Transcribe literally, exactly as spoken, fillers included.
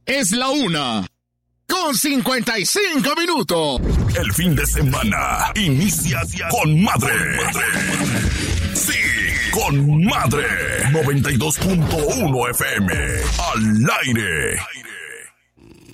Es la una con cincuenta y cinco minutos. El fin de semana inicia con madre. Sí, con madre. noventa y dos punto uno F M. Al aire.